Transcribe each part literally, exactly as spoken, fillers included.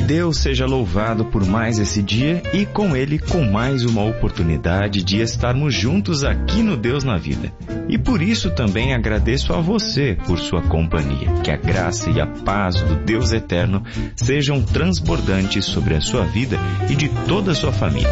Deus seja louvado por mais esse dia e com ele com mais uma oportunidade de estarmos juntos aqui no Deus na Vida. E por isso também agradeço a você por sua companhia. Que a graça e a paz do Deus eterno sejam transbordantes sobre a sua vida e de toda a sua família.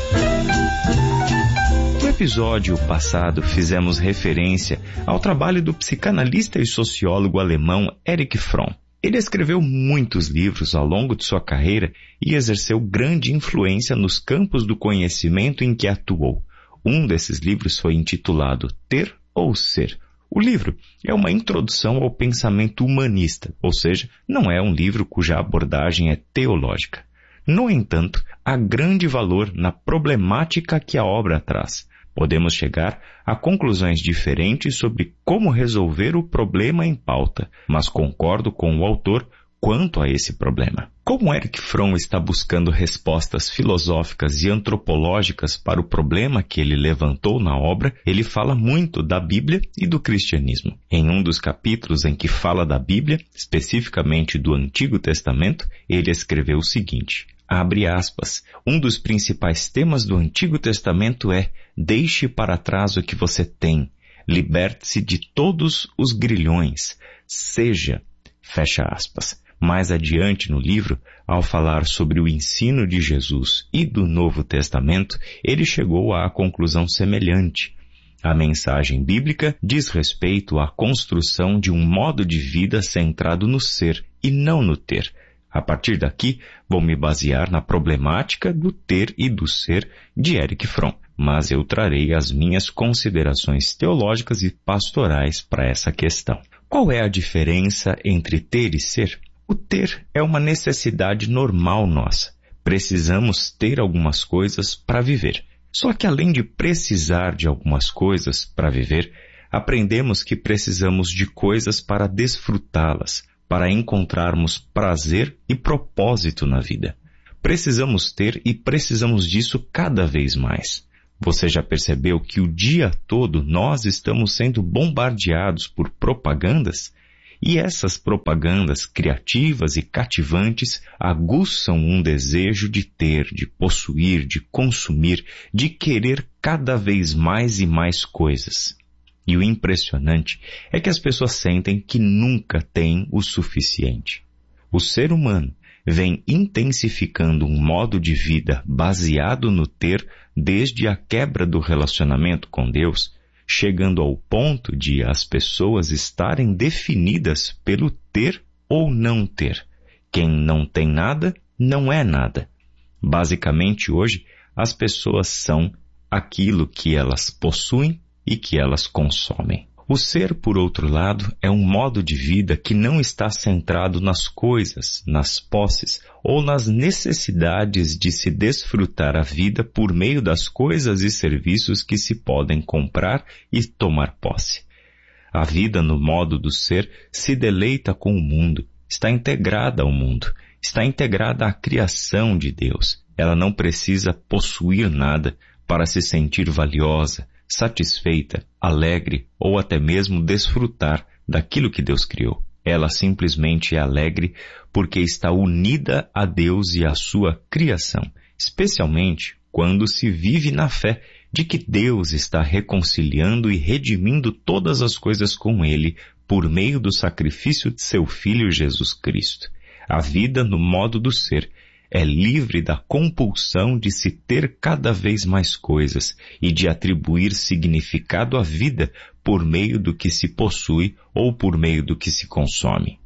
No episódio passado fizemos referência ao trabalho do psicanalista e sociólogo alemão Erich Fromm. Ele escreveu muitos livros ao longo de sua carreira e exerceu grande influência nos campos do conhecimento em que atuou. Um desses livros foi intitulado Ter ou Ser. O livro é uma introdução ao pensamento humanista, ou seja, não é um livro cuja abordagem é teológica. No entanto, há grande valor na problemática que a obra traz. Podemos chegar a conclusões diferentes sobre como resolver o problema em pauta, mas concordo com o autor quanto a esse problema. Como Erich Fromm está buscando respostas filosóficas e antropológicas para o problema que ele levantou na obra, ele fala muito da Bíblia e do cristianismo. Em um dos capítulos em que fala da Bíblia, especificamente do Antigo Testamento, ele escreveu o seguinte: abre aspas, um dos principais temas do Antigo Testamento é: deixe para trás o que você tem, liberte-se de todos os grilhões, seja, fecha aspas. Mais adiante no livro, ao falar sobre o ensino de Jesus e do Novo Testamento, ele chegou à conclusão semelhante. A mensagem bíblica diz respeito à construção de um modo de vida centrado no ser e não no ter. A partir daqui, vou me basear na problemática do ter e do ser de Erich Fromm, mas eu trarei as minhas considerações teológicas e pastorais para essa questão. Qual é a diferença entre ter e ser? O ter é uma necessidade normal nossa. Precisamos ter algumas coisas para viver. Só que além de precisar de algumas coisas para viver, aprendemos que precisamos de coisas para desfrutá-las, para encontrarmos prazer e propósito na vida. Precisamos ter e precisamos disso cada vez mais. Você já percebeu que o dia todo nós estamos sendo bombardeados por propagandas? E essas propagandas criativas e cativantes aguçam um desejo de ter, de possuir, de consumir, de querer cada vez mais e mais coisas. E o impressionante é que as pessoas sentem que nunca têm o suficiente. O ser humano vem intensificando um modo de vida baseado no ter desde a quebra do relacionamento com Deus, chegando ao ponto de as pessoas estarem definidas pelo ter ou não ter. Quem não tem nada, não é nada. Basicamente, hoje, as pessoas são aquilo que elas possuem e que elas consomem. O ser, por outro lado, é um modo de vida que não está centrado nas coisas, nas posses ou nas necessidades de se desfrutar a vida por meio das coisas e serviços que se podem comprar e tomar posse. A vida no modo do ser se deleita com o mundo, está integrada ao mundo, está integrada à criação de Deus. Ela não precisa possuir nada para se sentir valiosa, satisfeita, alegre ou até mesmo desfrutar daquilo que Deus criou. Ela simplesmente é alegre porque está unida a Deus e à sua criação, especialmente quando se vive na fé de que Deus está reconciliando e redimindo todas as coisas com Ele por meio do sacrifício de seu Filho Jesus Cristo. A vida no modo do ser é livre da compulsão de se ter cada vez mais coisas e de atribuir significado à vida por meio do que se possui ou por meio do que se consome.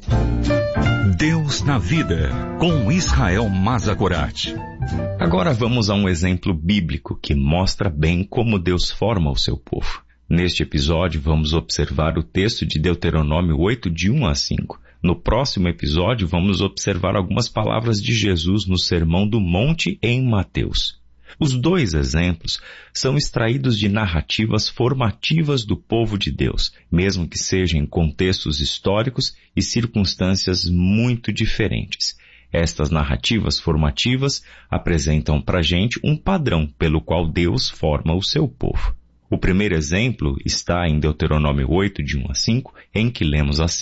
Deus na Vida, com Israel Mazagorat. Agora vamos a um exemplo bíblico que mostra bem como Deus forma o seu povo. Neste episódio vamos observar o texto de Deuteronômio oito, de um a cinco. No próximo episódio, vamos observar algumas palavras de Jesus no Sermão do Monte em Mateus. Os dois exemplos são extraídos de narrativas formativas do povo de Deus, mesmo que sejam em contextos históricos e circunstâncias muito diferentes. Estas narrativas formativas apresentam para a gente um padrão pelo qual Deus forma o seu povo. O primeiro exemplo está em Deuteronômio oito, de um a cinco, em que lemos assim: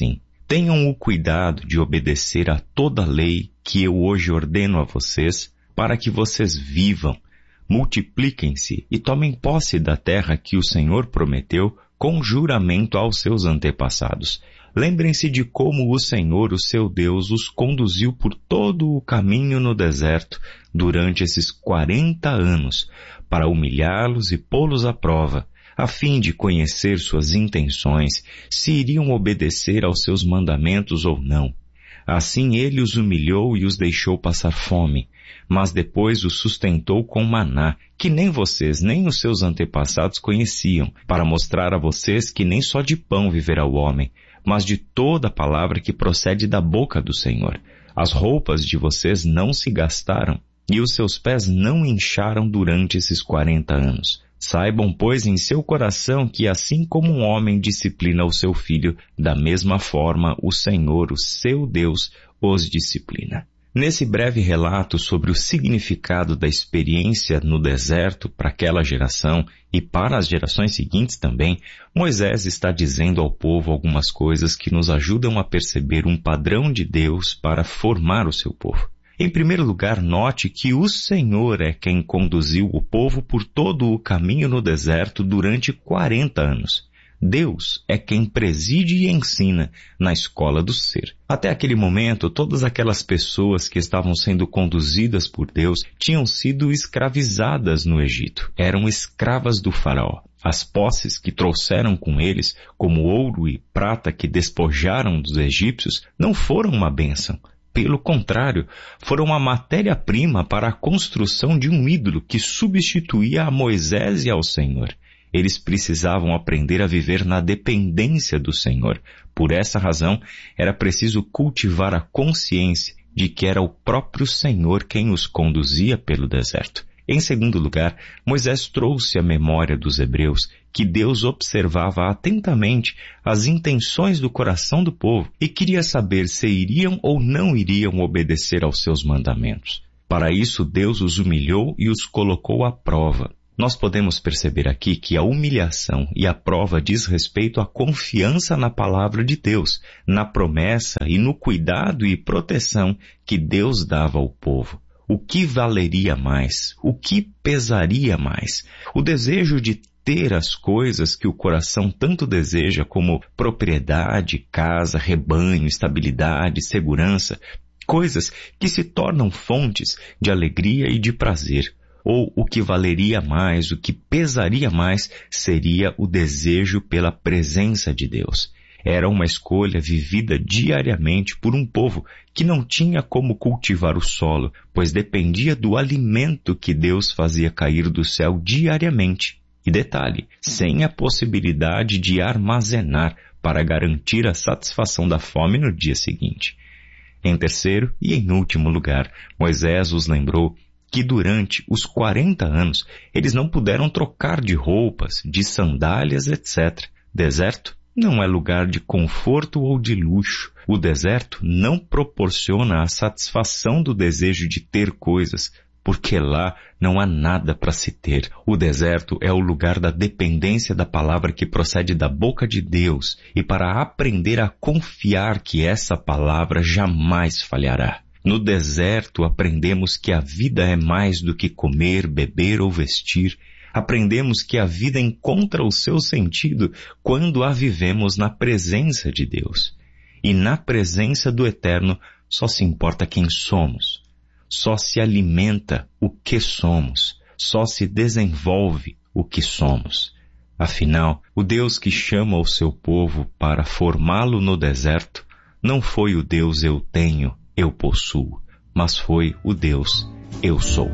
tenham o cuidado de obedecer a toda a lei que eu hoje ordeno a vocês, para que vocês vivam, multipliquem-se e tomem posse da terra que o Senhor prometeu com juramento aos seus antepassados. Lembrem-se de como o Senhor, o seu Deus, os conduziu por todo o caminho no deserto durante esses quarenta anos, para humilhá-los e pô-los à prova, a fim de conhecer suas intenções, se iriam obedecer aos seus mandamentos ou não. Assim ele os humilhou e os deixou passar fome, mas depois os sustentou com maná, que nem vocês nem os seus antepassados conheciam, para mostrar a vocês que nem só de pão viverá o homem, mas de toda a palavra que procede da boca do Senhor. As roupas de vocês não se gastaram, e os seus pés não incharam durante esses quarenta anos. Saibam, pois, em seu coração que assim como um homem disciplina o seu filho, da mesma forma o Senhor, o seu Deus, os disciplina. Nesse breve relato sobre o significado da experiência no deserto para aquela geração e para as gerações seguintes também, Moisés está dizendo ao povo algumas coisas que nos ajudam a perceber um padrão de Deus para formar o seu povo. Em primeiro lugar, note que o Senhor é quem conduziu o povo por todo o caminho no deserto durante quarenta anos. Deus é quem preside e ensina na escola do ser. Até aquele momento, todas aquelas pessoas que estavam sendo conduzidas por Deus tinham sido escravizadas no Egito. Eram escravas do faraó. As posses que trouxeram com eles, como ouro e prata que despojaram dos egípcios, não foram uma bênção. Pelo contrário, foram uma matéria-prima para a construção de um ídolo que substituía a Moisés e ao Senhor. Eles precisavam aprender a viver na dependência do Senhor. Por essa razão, era preciso cultivar a consciência de que era o próprio Senhor quem os conduzia pelo deserto. Em segundo lugar, Moisés trouxe à memória dos hebreus que Deus observava atentamente as intenções do coração do povo e queria saber se iriam ou não iriam obedecer aos seus mandamentos. Para isso, Deus os humilhou e os colocou à prova. Nós podemos perceber aqui que a humilhação e a prova diz respeito à confiança na palavra de Deus, na promessa e no cuidado e proteção que Deus dava ao povo. O que valeria mais? O que pesaria mais? O desejo de ter as coisas que o coração tanto deseja, como propriedade, casa, rebanho, estabilidade, segurança, coisas que se tornam fontes de alegria e de prazer. Ou o que valeria mais, o que pesaria mais, seria o desejo pela presença de Deus. Era uma escolha vivida diariamente por um povo que não tinha como cultivar o solo, pois dependia do alimento que Deus fazia cair do céu diariamente. E detalhe, sem a possibilidade de armazenar para garantir a satisfação da fome no dia seguinte. Em terceiro e em último lugar, Moisés os lembrou que durante os quarenta anos eles não puderam trocar de roupas, de sandálias, etcétera. Deserto não é lugar de conforto ou de luxo. O deserto não proporciona a satisfação do desejo de ter coisas, porque lá não há nada para se ter. O deserto é o lugar da dependência da palavra que procede da boca de Deus e para aprender a confiar que essa palavra jamais falhará. No deserto aprendemos que a vida é mais do que comer, beber ou vestir. Aprendemos que a vida encontra o seu sentido quando a vivemos na presença de Deus. E na presença do Eterno só se importa quem somos. Só se alimenta o que somos. Só se desenvolve o que somos. Afinal, o Deus que chama o seu povo para formá-lo no deserto não foi o Deus eu tenho, eu possuo, mas foi o Deus eu sou.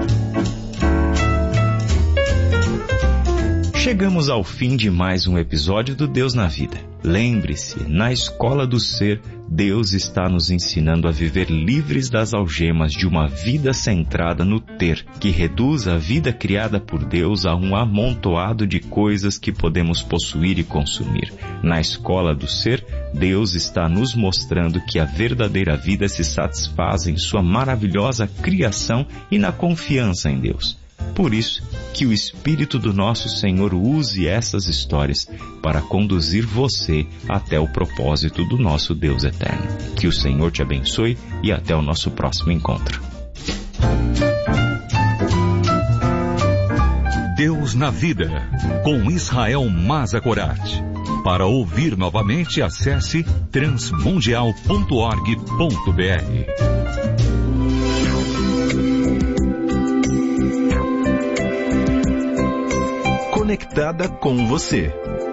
Chegamos ao fim de mais um episódio do Deus na Vida. Lembre-se, na escola do ser, Deus está nos ensinando a viver livres das algemas de uma vida centrada no ter, que reduz a vida criada por Deus a um amontoado de coisas que podemos possuir e consumir. Na escola do ser, Deus está nos mostrando que a verdadeira vida se satisfaz em sua maravilhosa criação e na confiança em Deus. Por isso, que o Espírito do nosso Senhor use essas histórias para conduzir você até o propósito do nosso Deus eterno. Que o Senhor te abençoe e até o nosso próximo encontro. Deus na Vida, com Israel Mazakorati. Para ouvir novamente, acesse transmundial ponto org ponto br. Conectada com você.